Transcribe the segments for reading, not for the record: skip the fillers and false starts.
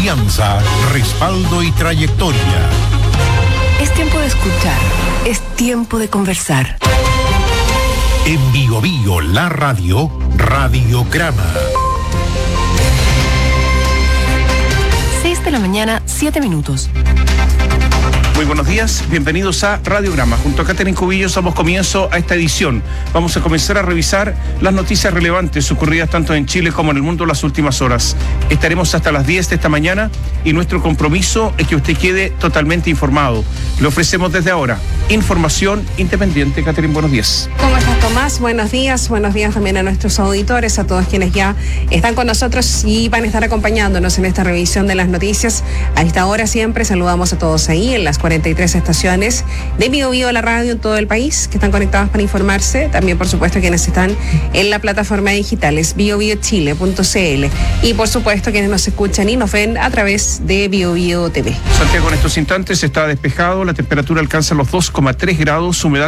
confianza, respaldo y trayectoria. Es tiempo de escuchar, es tiempo de conversar. En Bio Bio, la radio, Radiograma. 6 de la mañana, 7 minutos. Muy buenos días, bienvenidos a Radiograma. Junto a Catherine Cubillos damos comienzo a esta edición. Vamos a comenzar a revisar las noticias relevantes ocurridas tanto en Chile como en el mundo en las últimas horas. Estaremos hasta las 10 de esta mañana y nuestro compromiso es que usted quede totalmente informado. Le ofrecemos desde ahora información independiente. Catherine, buenos días. ¿Cómo estás, Tomás? Buenos días también a nuestros auditores, a todos quienes ya están con nosotros y van a estar acompañándonos en esta revisión de las noticias. A esta hora siempre saludamos a todos ahí en las 43 estaciones de Bio Bio, la radio en todo el país, que están conectadas para informarse. También, por supuesto, quienes están en la plataforma digital, es biobiochile.cl. Y, por supuesto, quienes nos escuchan y nos ven a través de Bio Bio TV. Santiago en estos instantes está despejado, la temperatura alcanza los 2,3 grados, humedad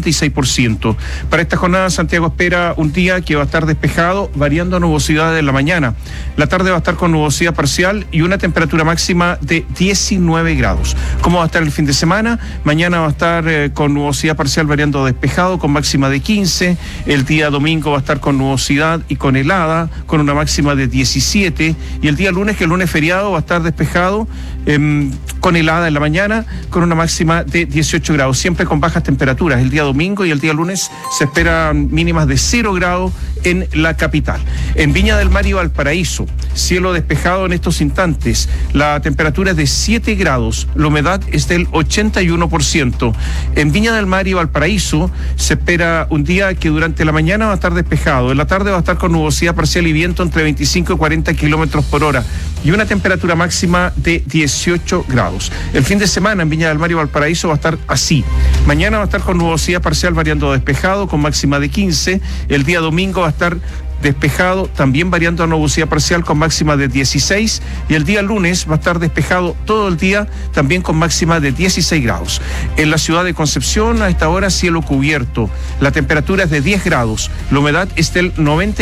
76%. Para esta jornada, Santiago espera un día que va a estar despejado, variando a nubosidad en la mañana. La tarde va a estar con nubosidad parcial y una temperatura máxima de 19 grados. ¿Cómo va a estar el fin de semana? Mañana va a estar con nubosidad parcial variando a despejado con máxima de 15. El día domingo va a estar con nubosidad y con helada con una máxima de 17. Y el día lunes, que el lunes feriado, va a estar despejado con helada en la mañana con una máxima de 18 grados, siempre con bajas temperaturas. El día domingo y el día lunes se esperan mínimas de 0 grados en la capital. En Viña del Mar y Valparaíso, cielo despejado en estos instantes. La temperatura es de 7 grados, la humedad es del 81%. En Viña del Mar y Valparaíso se espera un día que durante la mañana va a estar despejado, en la tarde va a estar con nubosidad parcial y viento entre 25 y 40 kilómetros por hora y una temperatura máxima de 18 grados. El fin de semana en Viña del Mar y Valparaíso va a estar así. Mañana va a estar con nubosidad parcial variando a despejado con máxima de 15. El día domingo va a estar despejado, también variando a nubosidad parcial con máxima de 16, y el día lunes va a estar despejado todo el día, también con máxima de 16 grados. En la ciudad de Concepción, a esta hora, cielo cubierto. La temperatura es de 10 grados, la humedad es del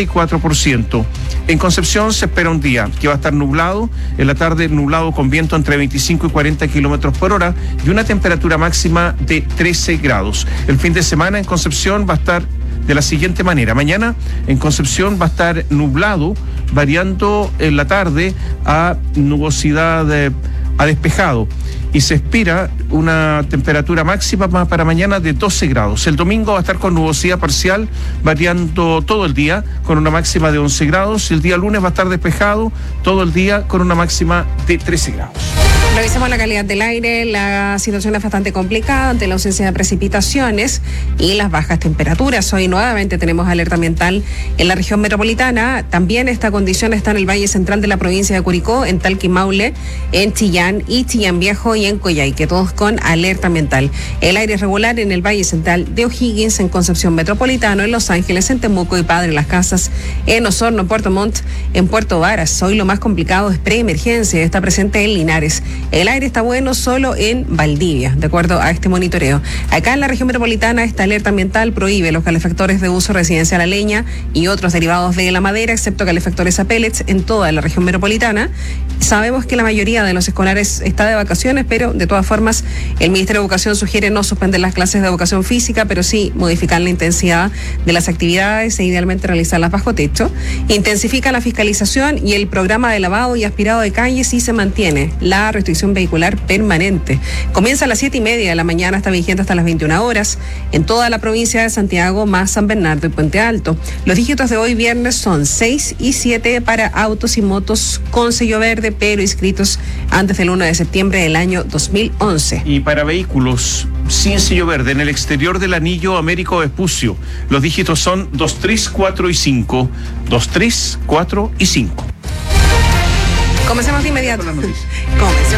94%. En Concepción se espera un día que va a estar nublado, en la tarde nublado con viento entre 25 y 40 kilómetros por hora y una temperatura máxima de 13 grados. El fin de semana en Concepción va a estar de la siguiente manera. Mañana en Concepción va a estar nublado, variando en la tarde a nubosidad a despejado. Y se espera una temperatura máxima para mañana de 12 grados. El domingo va a estar con nubosidad parcial, variando todo el día, con una máxima de 11 grados. Y el día lunes va a estar despejado todo el día, con una máxima de 13 grados. Revisamos la calidad del aire. La situación es bastante complicada ante la ausencia de precipitaciones y las bajas temperaturas. Hoy nuevamente tenemos alerta ambiental en la región metropolitana. También esta condición está en el Valle Central de la provincia de Curicó, en Talca y Maule, en Chillán y Chillán Viejo y en Coyhaique, todos con alerta ambiental. El aire es regular en el Valle Central de O'Higgins, en Concepción Metropolitano, en Los Ángeles, en Temuco y Padre Las Casas, en Osorno, en Puerto Montt, en Puerto Varas. Hoy lo más complicado es preemergencia, está presente en Linares. El aire está bueno solo en Valdivia, de acuerdo a este monitoreo. Acá en la región metropolitana, esta alerta ambiental prohíbe los calefactores de uso residencial a leña y otros derivados de la madera, excepto calefactores a pellets, en toda la región metropolitana. Sabemos que la mayoría de los escolares está de vacaciones, pero de todas formas el Ministerio de Educación sugiere no suspender las clases de educación física, pero sí modificar la intensidad de las actividades e idealmente realizarlas bajo techo. Intensifica la fiscalización y el programa de lavado y aspirado de calles y se mantiene la restricción vehicular permanente. Comienza a las 7:30 de la mañana, está vigente hasta las 21 horas en toda la provincia de Santiago, más San Bernardo y Puente Alto. Los dígitos de hoy viernes son 6 y 7 para autos y motos con sello verde, pero inscritos antes del 1 de septiembre del año 2011. Y para vehículos sin sello verde en el exterior del anillo Américo Vespucio, los dígitos son 2, 3, 4 y 5. 2, 3, 4 y 5. Comencemos de inmediato. Comencemos.